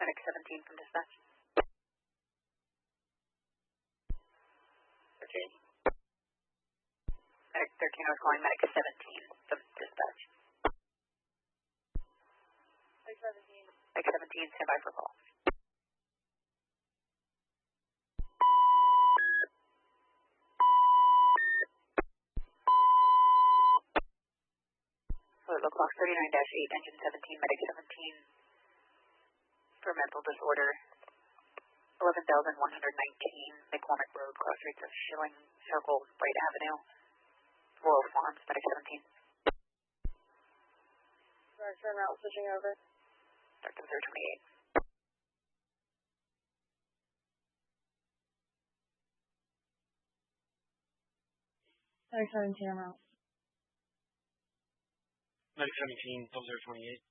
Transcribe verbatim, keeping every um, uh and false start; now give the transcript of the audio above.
Medic seventeen from dispatch. thirteen. Medic thirteen, I was calling Medic seventeen from dispatch. Medic seventeen. Medic seventeen, stand by for call. Local clock thirty-nine dash eight, engine seventeen, medic seventeen, for mental disorder, eleven thousand one hundred nineteen, McCormick Road, cross streets of Schilling Circle, Bright Avenue, Royal Farms, medic seventeen. Director route switching over. Director zero twenty-eight. Medic seventeen, I'm out. Medic seventeen, zero twenty-eight.